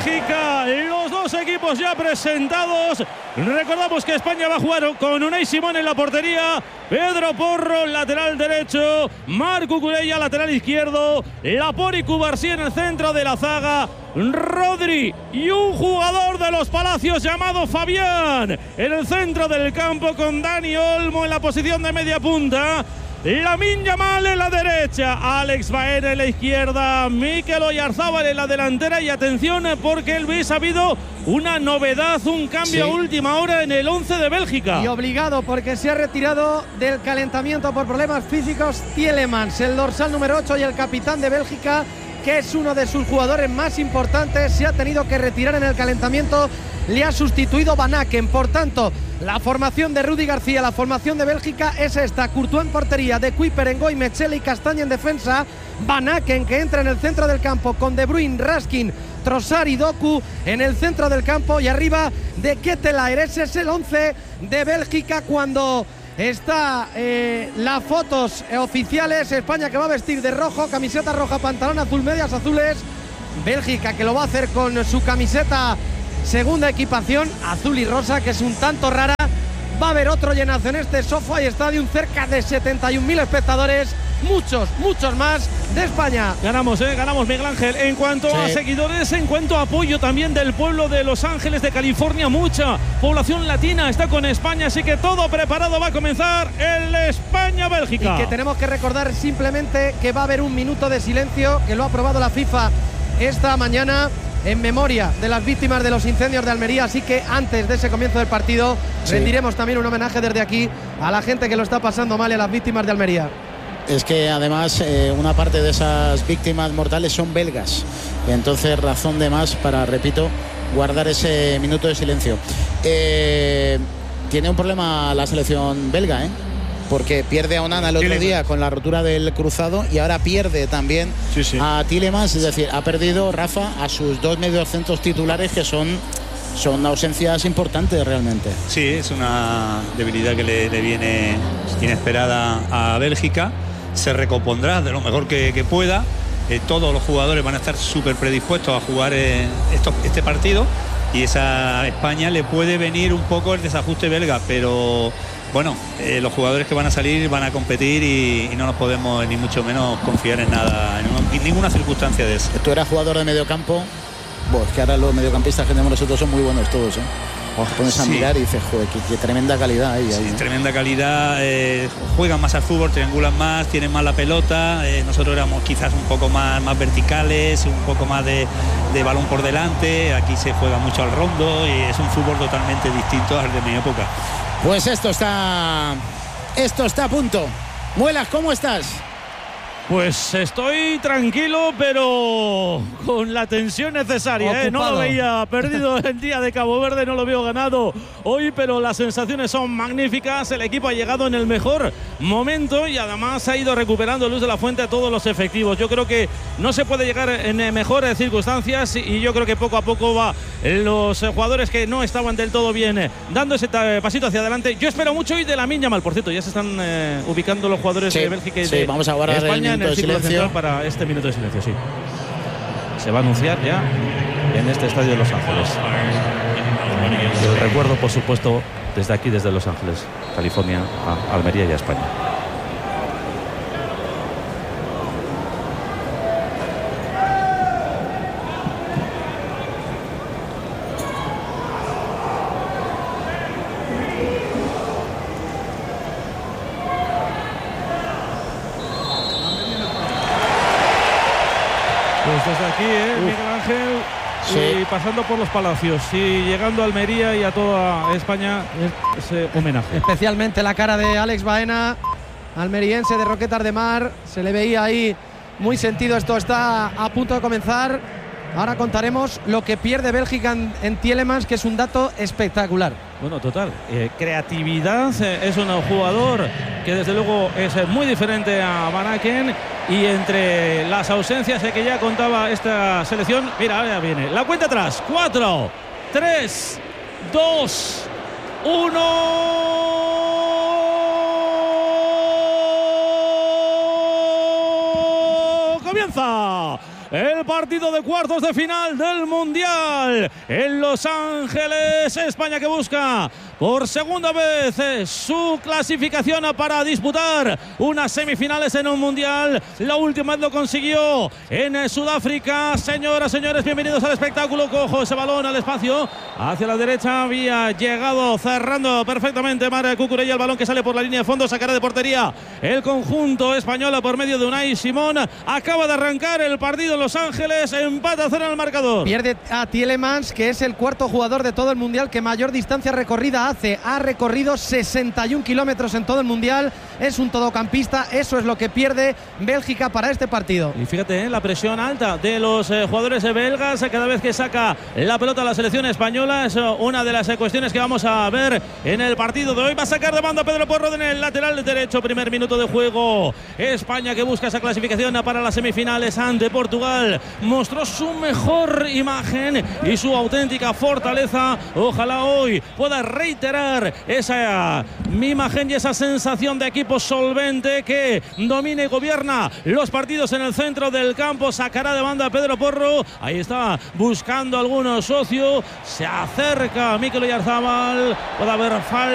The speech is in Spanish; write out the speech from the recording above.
Bélgica. Los dos equipos ya presentados. Recordamos que España va a jugar con Unai Simón en la portería, Pedro Porro, lateral derecho, Marc Cucurella, lateral izquierdo, Laporte y Cubarsí en el centro de la zaga, Rodri y un jugador de los Palacios llamado Fabián en el centro del campo, con Dani Olmo en la posición de media punta, Lamine Yamal en la derecha, Alex Baena en la izquierda, Mikel Oyarzabal en la delantera. Y atención, porque Luis, ha habido una novedad, un cambio a última hora en el 11 de Bélgica. Y obligado, porque se ha retirado del calentamiento por problemas físicos Tielemans, el dorsal número 8 y el capitán de Bélgica, que es uno de sus jugadores más importantes. Se ha tenido que retirar en el calentamiento. Le ha sustituido Van Aken. Por tanto, la formación de Rudi García, la formación de Bélgica es esta: Courtois en portería, De Cuyper, Ngoy, Metzela y Castaña en defensa, Van Aken, que entra en el centro del campo con De Bruyne, Raskin, Trossard y Doku en el centro del campo, y arriba de Ketelaere. Ese es el 11 de Bélgica cuando está las fotos oficiales. España, que va a vestir de rojo, camiseta roja, pantalón azul, medias azules. Bélgica, que lo va a hacer con su camiseta segunda equipación, azul y rosa, que es un tanto rara. Va a haber otro llenazo en este SoFi Stadium, cerca de 71.000 espectadores, muchos más de España. Ganamos, Miguel Ángel. En cuanto a seguidores, en cuanto a apoyo también del pueblo de Los Ángeles, de California, mucha población latina está con España, así que todo preparado. Va a comenzar el España-Bélgica. Y que tenemos que recordar simplemente que va a haber un minuto de silencio, que lo ha aprobado la FIFA esta mañana, en memoria de las víctimas de los incendios de Almería. Así que antes de ese comienzo del partido rendiremos también un homenaje desde aquí a la gente que lo está pasando mal y a las víctimas de Almería. Es que además una parte de esas víctimas mortales son belgas, entonces razón de más para, repito, guardar ese minuto de silencio. Tiene un problema la selección belga, porque pierde a Onana el otro día con la rotura del cruzado, y ahora pierde también a Tielemans. Es decir, ha perdido, Rafa, a sus dos mediocentros titulares, que son ausencias importantes realmente. Sí, es una debilidad que le viene inesperada a Bélgica. Se recompondrá de lo mejor que pueda. Todos los jugadores van a estar súper predispuestos a jugar este partido, y esa España le puede venir un poco el desajuste belga, pero bueno, los jugadores que van a salir van a competir, y no nos podemos ni mucho menos confiar en nada, en ninguna circunstancia de eso. Tú eras jugador de mediocampo. Es que ahora los mediocampistas que tenemos nosotros son muy buenos todos, Te pones a mirar y dices, joder, qué tremenda calidad hay ahí. Tremenda calidad. Juegan más al fútbol, triangulan más, tienen más la pelota. Nosotros éramos quizás un poco más verticales, un poco más de balón por delante. Aquí se juega mucho al rondo, y es un fútbol totalmente distinto al de mi época. Pues esto está a punto. Muelas, ¿cómo estás? Pues estoy tranquilo, pero con la tensión necesaria. No lo veía perdido el día de Cabo Verde, no lo veo ganado hoy, pero las sensaciones son magníficas. El equipo ha llegado en el mejor momento, y además ha ido recuperando Luis de la Fuente a todos los efectivos. Yo creo que no se puede llegar en mejores circunstancias, y yo creo que poco a poco va los jugadores que no estaban del todo bien dando ese pasito hacia adelante. Yo espero mucho hoy de Lamine Yamal. Por cierto, ya se están ubicando los jugadores de Bélgica y de vamos a guardar España el en el círculo silencio central para este minuto de silencio. Se va a anunciar ya en este estadio de Los Ángeles. El recuerdo, por supuesto, desde aquí, desde Los Ángeles, California, a Almería y a España. Pues desde aquí, Miguel Ángel, y pasando por los Palacios y llegando a Almería y a toda España, ese homenaje. Especialmente la cara de Alex Baena, almeriense de Roquetas de Mar. Se le veía ahí muy sentido. Esto está a punto de comenzar. Ahora contaremos lo que pierde Bélgica en Tielemans, que es un dato espectacular. Bueno, total. Creatividad. Es un jugador que desde luego es muy diferente a Van Aken. Y entre las ausencias que ya contaba esta selección, mira, ahora viene la cuenta atrás. 4, 3, 2, 1. ¡Comienza! el partido de cuartos de final del Mundial en Los Ángeles. España que busca por segunda vez su clasificación para disputar unas semifinales en un Mundial. La última vez lo consiguió en Sudáfrica. Señoras, señores, bienvenidos al espectáculo. Cojo ese balón al espacio hacia la derecha. Había llegado cerrando perfectamente Marc Cucurella. El balón que sale por la línea de fondo, sacará de portería el conjunto español por medio de Unai Simón. Acaba de arrancar el partido en Los Ángeles. Empate a 0 en el marcador. Pierde a Tielemans, que es el cuarto jugador de todo el Mundial que mayor distancia recorrida hace. Ha recorrido 61 kilómetros en todo el Mundial. Es un todocampista. Eso es lo que pierde Bélgica para este partido. Y fíjate, la presión alta de los jugadores belgas cada vez que saca la pelota a la selección española. Es una de las cuestiones que vamos a ver en el partido de hoy. Va a sacar de banda Pedro Porro en el lateral derecho. Primer minuto de juego. España que busca esa clasificación para las semifinales ante Portugal. Mostró su mejor imagen y su auténtica fortaleza. Ojalá hoy pueda reiterar esa imagen y esa sensación de equipo solvente que domina y gobierna los partidos en el centro del campo. Sacará de banda Pedro Porro. Ahí está buscando algún socio. Se acerca Mikel Oyarzabal. Puede haber falta.